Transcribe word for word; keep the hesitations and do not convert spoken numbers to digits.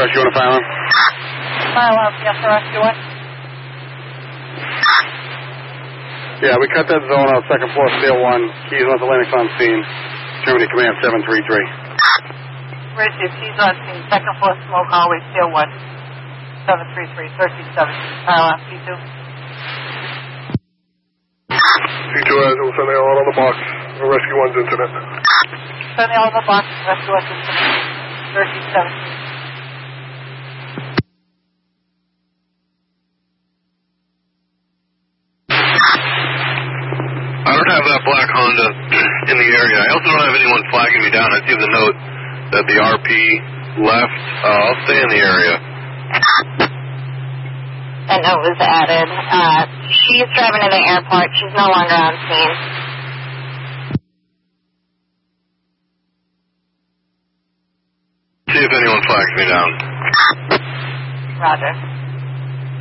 Rescue one to Fire Alarm. Fire Alarm, yes, for Rescue one. Yeah, we cut that zone out, second floor, Steel one. Keys North Atlantic on scene. Germany Command seven three three. Rescue, Keys on scene, second floor, Smoke Hallway, Steel one. seven three three, thirteen seventeen. Fire Alarm, P two. P two has, we'll send the alarm on the box. Rescue one's incident. Send the alarm on the box, Rescue one's incident. thirteen seventeen. I don't have that black Honda in the area. I also don't have anyone flagging me down. I see the note that the R P left. Uh, I'll stay in the area. A note was added. Uh, she's driving to the airport. She's no longer on scene. See if anyone flags me down. Roger.